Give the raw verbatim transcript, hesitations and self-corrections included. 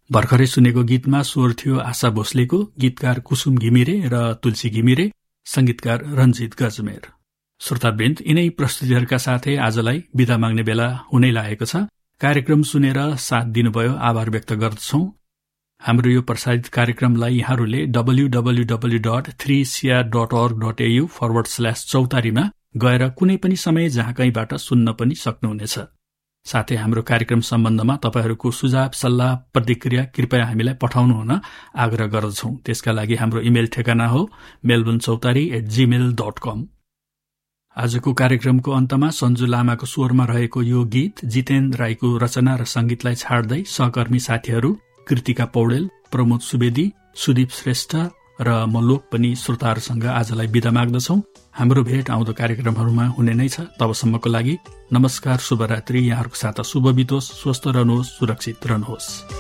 भर्खरै सुनेको गीतमा स्वर थियो आशा भोसलेको, गीतकार कुसुम घिमिरे र तुलसी घिमिरे, संगीतकार रञ्जित गजमेर। श्रोतावृन्द, यिनै प्रस्तुतिहरूका साथै आजलाई बिदा माग्ने बेला हुनै लागेको छ। कार्यक्रम सुनेर साथ दिनुभयो, आभार व्यक्त गर्दछौं। हाम्रो यो प्रसारित कार्यक्रमलाई यहाँहरूले W W W dot three C R dot अर्ग dot A you forward slash चौतारीमा गएर कुनै पनि समय जहाँ कहीँबाट सुन्न पनि सक्नुहुनेछ। साथै हाम्रो कार्यक्रम सम्बन्धमा तपाईहरूको सुझाव, सल्लाह, प्रतिक्रिया कृपया हामीलाई पठाउनु हुन आग्रह गर्दछौं। त्यसका लागि हाम्रो इमेल ठेगाना हो मेलबुर्न चौतारी एट जीमेल डट कम। आजको कार्यक्रमको अन्तमा सञ्जु लामाको स्वरमा रहेको यो गीत जितेन राईको रचना र संगीतलाई छाड्दै सहकर्मी साथीहरू कृतिका पौडेल, प्रमोद सुवेदी, सुदीप श्रेष्ठ र म लोक पनि श्रोताहरूसँग आजलाई बिदा माग्दछौं। हाम्रो भेट आउँदो कार्यक्रमहरूमा हुने नै छ। तबसम्मको लागि नमस्कार, शुभरात्रि। यहाँहरूको साथ शुभ बितोस्, स्वस्थ रहनुहोस्, सुरक्षित रहनुहोस्।